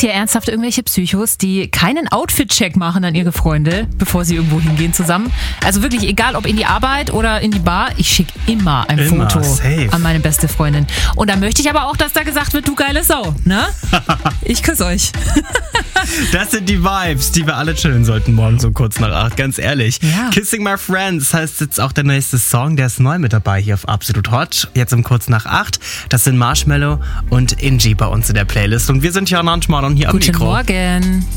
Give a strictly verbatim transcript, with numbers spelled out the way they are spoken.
hier ernsthaft irgendwelche Psychos, die keinen Outfit-Check machen an ihre Freunde, bevor sie irgendwo hingehen zusammen? Also wirklich, egal ob in die Arbeit oder in die Bar, ich schicke immer ein Immer, Foto safe. an meine beste Freundin. Und da möchte ich aber auch, dass da gesagt wird, du geile Sau, ne? Ich küsse euch. Das sind die Vibes, die wir alle chillen sollten morgen so kurz nach acht, ganz ehrlich. Ja. Kissing My Friends heißt jetzt auch der nächste Song, der ist neu mit dabei hier auf Absolut Hot. Jetzt um kurz nach acht. Das sind Marshmello und Inji bei uns in der Playlist. Und wir sind ja manchmal und hier Guten am Mikro. Morgen.